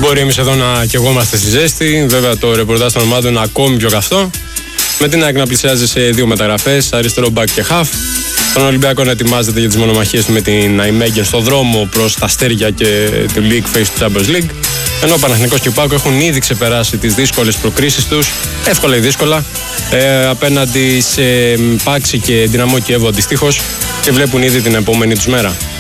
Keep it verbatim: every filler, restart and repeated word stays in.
Μπορεί εμείς εδώ να καιγόμαστε στη ζέστη. Βέβαια το ρεπορτάζ των ομάδων είναι ακόμη πιο καυτό. Με την ΑΕΚ να πλησιάζει σε δύο μεταγραφές, αριστερό μπακ και χαφ. Τον Ολυμπιακό να ετοιμάζεται για τις μονομαχίες του με την Αϊμέγεν στο δρόμο προς τα αστέρια και το League Phase του Champions League. Ενώ ο Παναθηναϊκός και ο ΠΑΟΚ έχουν ήδη ξεπεράσει τις δύσκολες προκρίσεις τους, εύκολα ή δύσκολα, ε, απέναντι σε Πάξη και Δυναμό Κιέβο αντιστοίχως, και βλέπουν ήδη την επόμενη τους μέρα.